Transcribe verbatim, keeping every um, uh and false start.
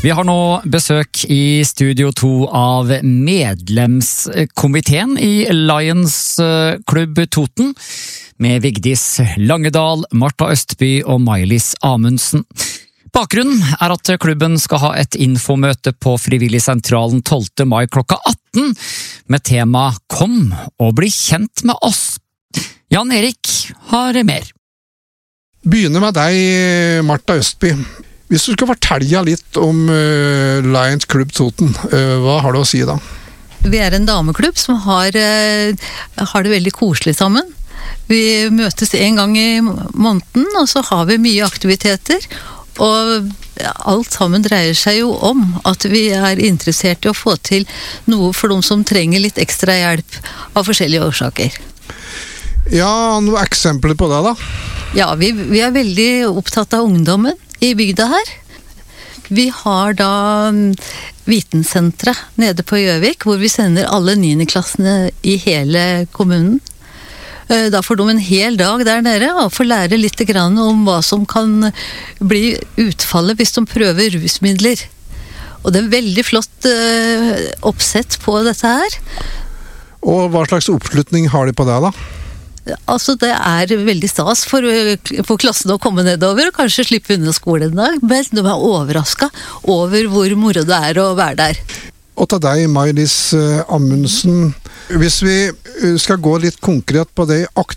Vi har nå besøk i Studio to av medlemskomiteen i Lions Klubb Toten, med Vigdis Langedal, Martha Østby og Maj-Lis Amundsen. Bakgrunnen er at klubben skal ha et infomøte på Frivilligsentralen tolvte mai klokka atten, med tema «Kom og bli kjent med oss». Jan Erik har mer. Begynner med deg, Martha Østby. Hvis du skal fortelle litt om uh, Lions Klubb Toten, uh, hva har du å si da? Vi er en dameklubb som har, uh, har det veldig koselig sammen. Vi møtes en gang i måneden, og så har vi mye aktiviteter. Og alt sammen dreier seg jo om at vi er interessert i å få til noe for de som trenger litt ekstra hjelp av forskjellige årsaker. Ja, noen eksempler på det da? Ja, vi, vi er veldig opptatt av ungdommen i bygda her. Vi har da vitensentret nede på Gjøvik, hvor vi sender alle niendeklassene i hele kommunen. Da får de en hel dag der nede og får lære litt grann om hva som kan bli utfallet hvis de prøver rusmidler. Og det er en veldig flott oppsett på dette her. Og hva slags oppslutning har de på det da? Altså, det er veldig stas for, for klassen å komme nedover og kanskje slippe unna skolen en dag, men de er overrasket over hvor moro det er å være der. Og til deg, Maj-Lis Amundsen, hvis vi skal gå litt konkret på de